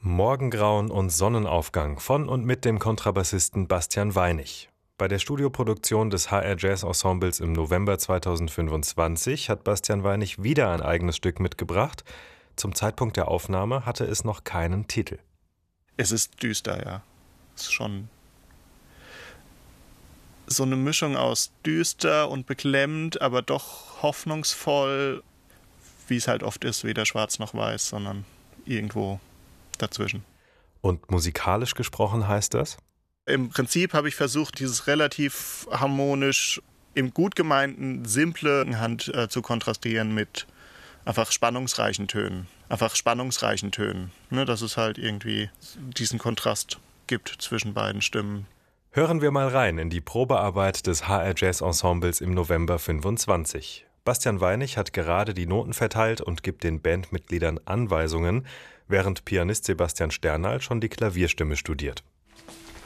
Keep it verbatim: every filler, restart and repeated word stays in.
Morgengrauen und Sonnenaufgang von und mit dem Kontrabassisten Bastian Weinig. Bei der Studioproduktion des H R Jazz Ensembles im November zweitausendfünfundzwanzig hat Bastian Weinig wieder ein eigenes Stück mitgebracht. Zum Zeitpunkt der Aufnahme hatte es noch keinen Titel. Es ist düster, ja. Es ist schon so eine Mischung aus düster und beklemmend, aber doch hoffnungsvoll, wie es halt oft ist, weder schwarz noch weiß, sondern irgendwo dazwischen. Und musikalisch gesprochen heißt das? Im Prinzip habe ich versucht, dieses relativ harmonisch, im gut gemeinten, simple Hand äh, zu kontrastieren mit einfach spannungsreichen Tönen. Einfach spannungsreichen Tönen. Ne, dass es halt irgendwie diesen Kontrast gibt zwischen beiden Stimmen. Hören wir mal rein in die Probearbeit des H R Jazz Ensembles im November fünfundzwanzig. Bastian Weinig hat gerade die Noten verteilt und gibt den Bandmitgliedern Anweisungen, während Pianist Sebastian Sternal schon die Klavierstimme studiert.